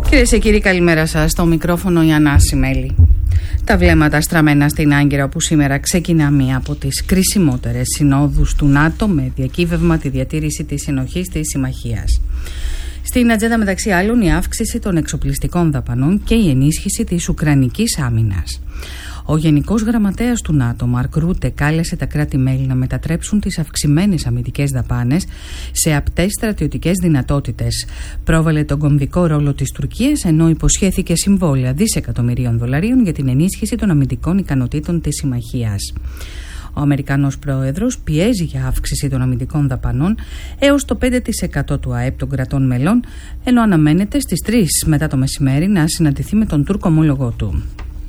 Κυρίες και κύριοι, καλημέρα σας. Στο μικρόφωνο η Ανάση Μέλη. Τα βλέμματα στραμμένα στην Άγκυρα, όπου σήμερα ξεκινά μία από τις κρισιμότερες συνόδους του ΝΑΤΟ με διακύβευμα τη διατήρηση της συνοχής της συμμαχίας. Στην ατζέντα, μεταξύ άλλων, η αύξηση των εξοπλιστικών δαπανών και η ενίσχυση της ουκρανικής άμυνας. Ο Γενικός Γραμματέας του ΝΑΤΟ, Μαρκ Ρούτε, κάλεσε τα κράτη-μέλη να μετατρέψουν τις αυξημένες αμυντικές δαπάνες σε απτές στρατιωτικές δυνατότητες. Πρόβαλε τον κομβικό ρόλο της Τουρκίας, ενώ υποσχέθηκε συμβόλαια δισεκατομμυρίων δολαρίων για την ενίσχυση των αμυντικών ικανοτήτων της συμμαχίας. Ο Αμερικανός Πρόεδρος πιέζει για αύξηση των αμυντικών δαπανών έως το 5% του ΑΕΠ των κρατών μελών, ενώ αναμένεται στις 3 μετά το μεσημέρι να συναντηθεί με τον Τούρκο ομόλογό του.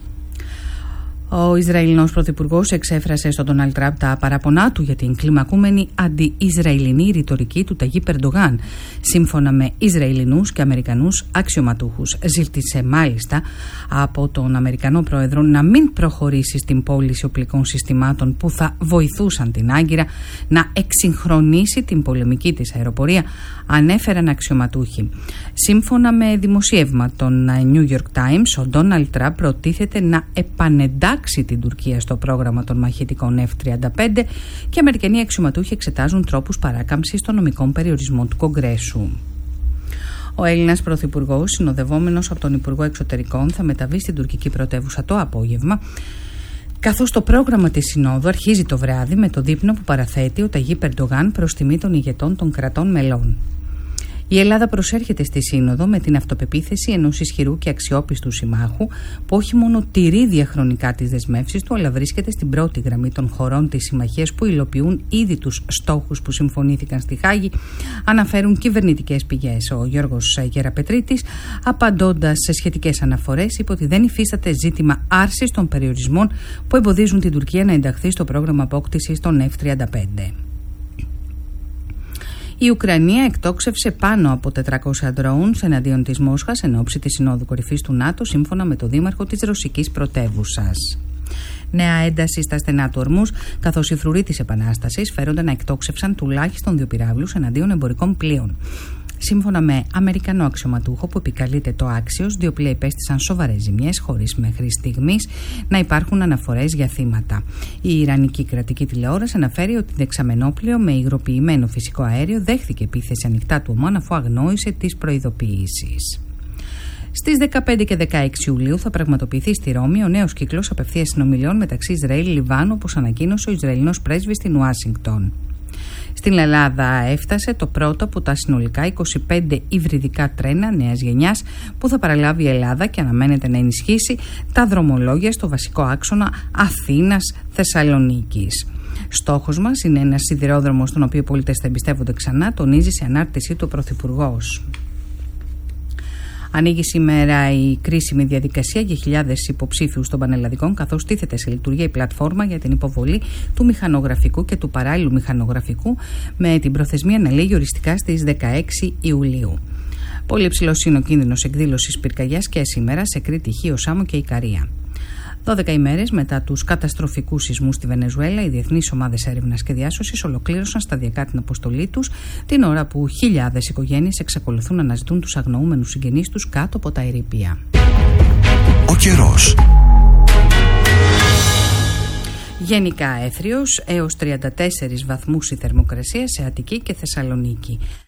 Ο Ισραηλινός Πρωθυπουργός εξέφρασε στον Ντόναλντ Τραμπ τα παραπονά του για την κλιμακούμενη αντι-Ισραηλινή ρητορική του Ταγίπ Ερντογάν. Σύμφωνα με Ισραηλινούς και Αμερικανούς αξιωματούχους, ζήτησε μάλιστα από τον Αμερικανό Πρόεδρο να μην προχωρήσει στην πώληση οπλικών συστημάτων που θα βοηθούσαν την Άγκυρα να εξυγχρονίσει την πολεμική της αεροπορία, ανέφεραν αξιωματούχοι. Σύμφωνα με δημοσίευμα των New York Times, ο Ντόναλντ Τραμπ προτίθεται να επανεντάξει την Τουρκία στο πρόγραμμα των μαχητικών F-35 και Αμερικανοί αξιωματούχοι εξετάζουν τρόπους παράκαμψης των νομικών περιορισμών του Κογκρέσου. Ο Έλληνας Πρωθυπουργός, συνοδευόμενος από τον Υπουργό Εξωτερικών, θα μεταβεί στην τουρκική πρωτεύουσα το απόγευμα, καθώς το πρόγραμμα της Συνόδου αρχίζει το βράδυ με το δείπνο που παραθέτει ο Ταγίπ Ερντογάν προς τιμή των ηγετών των κρατών μελών. Η Ελλάδα προσέρχεται στη Σύνοδο με την αυτοπεποίθηση ενός ισχυρού και αξιόπιστου συμμάχου που όχι μόνο τηρεί διαχρονικά τις δεσμεύσεις του, αλλά βρίσκεται στην πρώτη γραμμή των χωρών της συμμαχίας που υλοποιούν ήδη τους στόχους που συμφωνήθηκαν στη Χάγη, αναφέρουν κυβερνητικές πηγές. Ο Γιώργος Γεραπετρίτης, απαντώντας σε σχετικές αναφορές, είπε ότι δεν υφίσταται ζήτημα άρσης των περιορισμών που εμποδίζουν την Τουρκία να ενταχθεί στο πρόγραμμα απόκτησης των F-35. Η Ουκρανία εκτόξευσε πάνω από 400 drones εναντίον της Μόσχας εν ώψη της Συνόδου Κορυφής του ΝΑΤΟ, σύμφωνα με τον δήμαρχο της ρωσικής πρωτεύουσας. Νέα ένταση στα στενά του Ορμούζ, καθώς οι φρουροί της Επανάστασης φέρονται να εκτόξευσαν τουλάχιστον 2 πυράβλους εναντίον εμπορικών πλοίων. Σύμφωνα με Αμερικανό αξιωματούχο που επικαλείται το Άξιος, 2 πλοία υπέστησαν σοβαρές ζημιές, χωρίς μέχρι στιγμής να υπάρχουν αναφορές για θύματα. Η Ιρανική κρατική τηλεόραση αναφέρει ότι δεξαμενόπλαιο με υγροποιημένο φυσικό αέριο δέχθηκε επίθεση ανοιχτά του Ομάν, αφού αγνόησε τις προειδοποιήσεις. Στις 15 και 16 Ιουλίου θα πραγματοποιηθεί στη Ρώμη ο νέος κύκλος απευθείας συνομιλιών μεταξύ Ισραήλ-Λιβάνου, όπως ανακοίνωσε ο Ισραηλινός πρέσβης στην Ουάσιγκτον. Στην Ελλάδα έφτασε το πρώτο από τα συνολικά 25 υβριδικά τρένα νέας γενιάς που θα παραλάβει η Ελλάδα και αναμένεται να ενισχύσει τα δρομολόγια στο βασικό άξονα Αθήνας-Θεσσαλονίκης. Στόχος μας είναι ένας σιδηρόδρομος στον οποίο οι πολίτες θα εμπιστεύονται ξανά, τονίζει σε ανάρτησή του ο Πρωθυπουργός. Ανοίγει σήμερα η κρίσιμη διαδικασία για χιλιάδες υποψήφιους των πανελλαδικών, καθώς τίθεται σε λειτουργία η πλατφόρμα για την υποβολή του μηχανογραφικού και του παράλληλου μηχανογραφικού, με την προθεσμία να λήγει οριστικά στις 16 Ιουλίου. Πολύ υψηλός είναι ο κίνδυνος εκδήλωσης πυρκαγιάς και σήμερα σε Κρήτη, Χίο, Σάμο και Ικαρία. 12 ημέρες μετά τους καταστροφικούς σεισμούς στη Βενεζουέλα, οι διεθνείς ομάδες έρευνας και διάσωσης ολοκλήρωσαν σταδιακά την αποστολή τους, την ώρα που χιλιάδες οικογένειες εξακολουθούν να αναζητούν τους αγνοούμενους συγγενείς τους κάτω από τα ερείπια. Ο καιρός. Γενικά έθριος, έως 34 βαθμούς η θερμοκρασία σε Αττική και Θεσσαλονίκη.